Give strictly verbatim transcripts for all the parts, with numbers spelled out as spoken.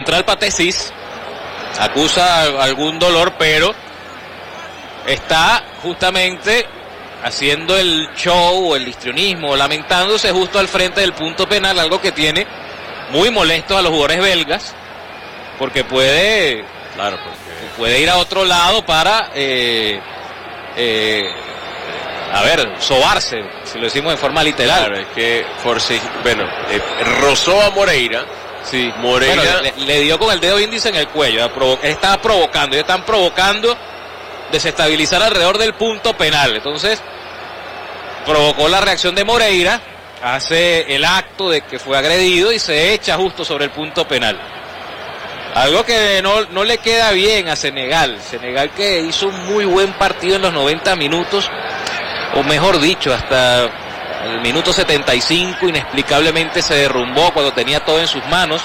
central Pathé Ciss acusa algún dolor, pero está justamente haciendo el show o el histrionismo, lamentándose justo al frente del punto penal, algo que tiene muy molesto a los jugadores belgas, porque puede, claro, porque puede ir a otro lado para, eh, eh, a ver, sobarse, si lo decimos de forma literal. Claro, es que Force, bueno, eh, rozó a Moreira. Sí, Moreira bueno, le, le dio con el dedo índice en el cuello, provo estaba provocando, ellos están provocando desestabilizar alrededor del punto penal. Entonces provocó la reacción de Moreira, hace el acto de que fue agredido y se echa justo sobre el punto penal, algo que no, no le queda bien a Senegal. Senegal que hizo un muy buen partido en los noventa minutos, o mejor dicho, hasta el minuto setenta y cinco inexplicablemente se derrumbó cuando tenía todo en sus manos,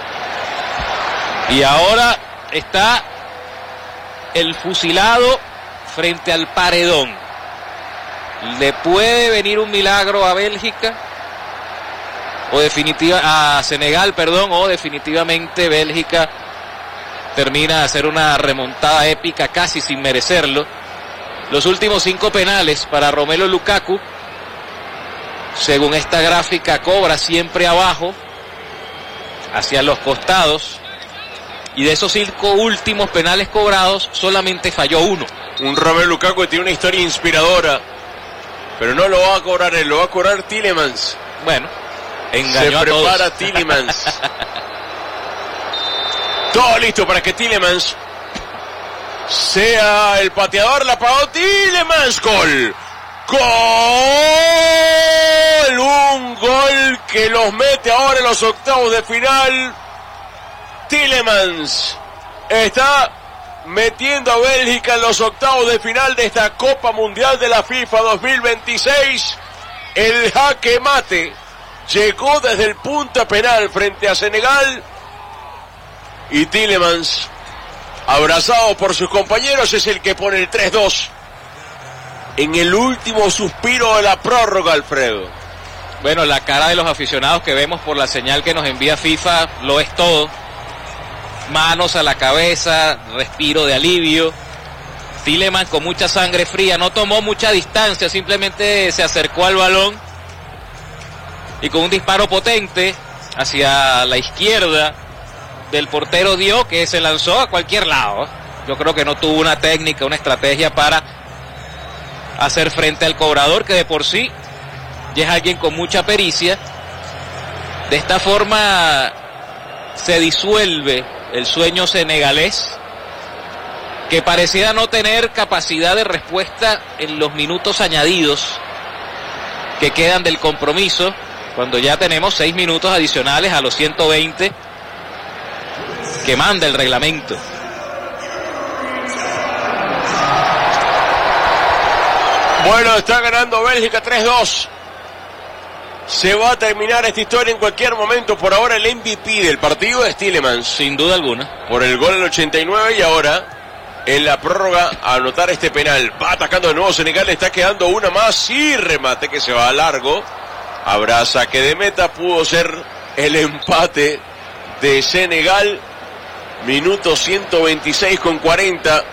y ahora está el fusilado frente al paredón. ¿Le puede venir un milagro a Bélgica? O definitiva, a Senegal, perdón, o definitivamente Bélgica termina de hacer una remontada épica casi sin merecerlo. Los últimos cinco penales para Romelu Lukaku, según esta gráfica, cobra siempre abajo, hacia los costados. Y de esos cinco últimos penales cobrados, solamente falló uno. Un Romelu Lukaku que tiene una historia inspiradora, pero no lo va a cobrar él, lo va a cobrar Tielemans. Bueno, engañó Se a todos. prepara Tielemans. Todo listo para que Tielemans sea el pateador. La pagó Tielemans. Gol. Gol. Un gol que los mete ahora en los octavos de final. Tielemans está metiendo a Bélgica en los octavos de final de esta Copa Mundial de la FIFA dos mil veintiséis. El jaque mate llegó desde el punto penal frente a Senegal, y Tielemans, abrazado por sus compañeros, es el que pone el tres dos en el último suspiro de la prórroga, Alfredo. Bueno, la cara de los aficionados que vemos por la señal que nos envía FIFA lo es todo. Manos a la cabeza, respiro de alivio. Tielemans con mucha sangre fría, no tomó mucha distancia, simplemente se acercó al balón y con un disparo potente hacia la izquierda del portero dio, que se lanzó a cualquier lado. Yo creo que no tuvo una técnica, una estrategia para hacer frente al cobrador, que de por sí ya es alguien con mucha pericia. De esta forma se disuelve el sueño senegalés, que pareciera no tener capacidad de respuesta en los minutos añadidos que quedan del compromiso, cuando ya tenemos seis minutos adicionales a los ciento veinte que manda el reglamento. Bueno, está ganando Bélgica tres dos. Se va a terminar esta historia en cualquier momento. Por ahora el M V P del partido es Tielemans, sin duda alguna, por el gol del ochenta y nueve, y ahora en la prórroga a anotar este penal. Va atacando de nuevo Senegal, le está quedando una más y remate que se va a largo. Habrá saque de meta, pudo ser el empate de Senegal. Minuto ciento veintiséis con cuarenta.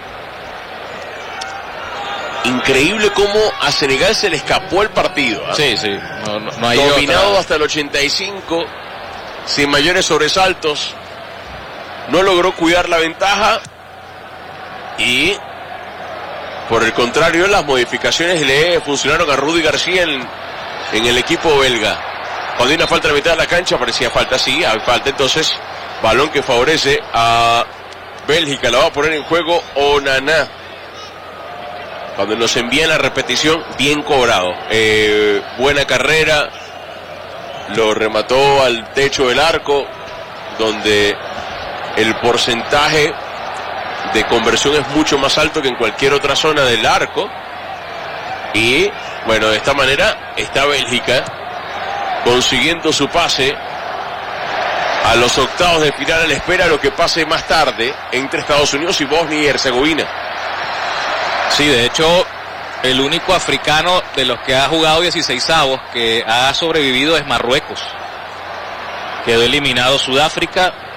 Increíble cómo a Senegal se le escapó el partido, ¿eh? Sí, sí. No, no, no hay dominado otra. Hasta el ochenta y cinco, sin mayores sobresaltos. No logró cuidar la ventaja y, por el contrario, las modificaciones le funcionaron a Rudy García en, en el equipo belga. Cuando hay una falta en la mitad de la cancha, parecía falta, sí, hay falta, entonces balón que favorece a Bélgica. La va a poner en juego Onana. Cuando nos envían la repetición, bien cobrado. Eh, buena carrera. Lo remató al techo del arco, donde el porcentaje de conversión es mucho más alto que en cualquier otra zona del arco. Y, bueno, de esta manera está Bélgica consiguiendo su pase a los octavos de final, a la espera de lo que pase más tarde entre Estados Unidos y Bosnia y Herzegovina. Sí, de hecho, el único africano de los que ha jugado dieciseisavos que ha sobrevivido es Marruecos. Quedó eliminado Sudáfrica